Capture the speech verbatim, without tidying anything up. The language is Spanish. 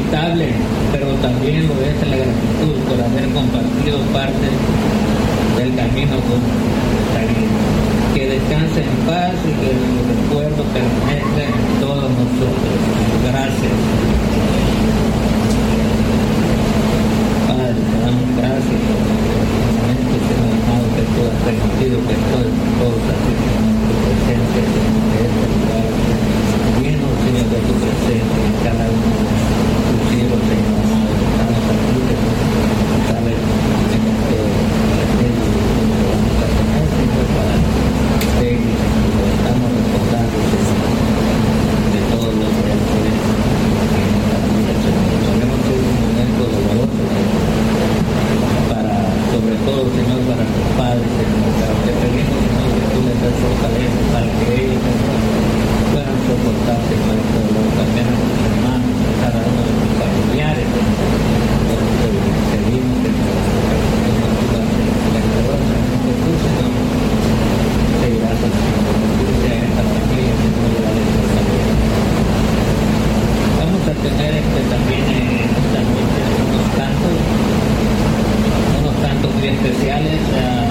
inevitable, pero también lo es la gratitud por haber compartido parte del camino con alguien. Que descanse en paz y que el recuerdo permanezca en todos nosotros. Gracias. Padre, te damos gracias por el momento, Señor amado, que tú has permitido que estoy con todos así en tu presencia, Señor, de este lugar. Lleno, Señor, de tu presencia en cada uno de tus hijos, Señor amado, que estamos aquí, que tú sabes en este presente, vamos a tener, Señor, para seguir, estamos recordando, Señor, de todo lo que has hecho en esta vida, Señor. Sabemos que es un momento doloroso, Señor, para, sobre todo, Señor, para tus padres, Señor, pero te pedimos, Señor, que tú les des fortaleza para que ellos, Señor, puedan soportar, Señor, este dolor, también a tus hermanos, a cada uno de tus familiares, Señor. Te pedimos, Señor, que tú nos ayudas, Señor, la gloria, que tú, Señor, seguirás haciendo, que tú seas esta familia, Señor, de la fortaleza. Vamos a tener este, también en esta noche unos cantos, unos cantos muy especiales. Uh,